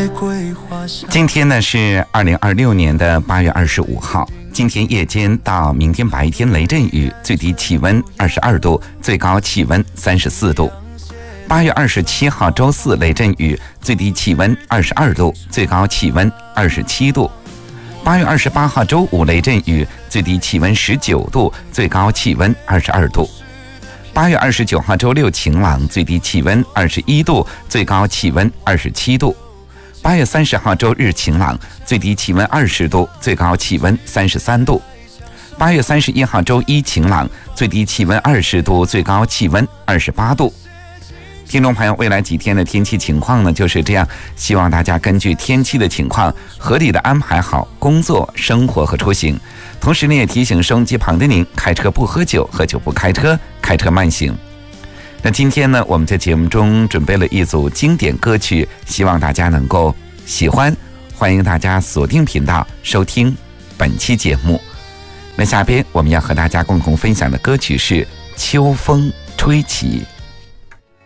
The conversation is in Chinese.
今天呢是2026年的8月25号，今天夜间到明天白天雷阵雨，最低气温22度，最高气温34度。8月27号周四雷阵雨，最低气温22度，最高气温27度。8月28号周五雷阵雨，最低气温19度，最高气温22度。8月29号周六晴朗，最低气温21度，最高气温27度。8月30号周日晴朗，最低气温20度，最高气温33度。8月31号周一晴朗，最低气温20度，最高气温28度。听众朋友，未来几天的天气情况呢就是这样，希望大家根据天气的情况合理的安排好工作、生活和出行。同时呢，也提醒收音机旁的您，开车不喝酒，喝酒不开车，开车慢行。那今天呢，我们在节目中准备了一组经典歌曲，希望大家能够喜欢，欢迎大家锁定频道收听本期节目。那下边我们要和大家共同分享的歌曲是《秋风吹起》。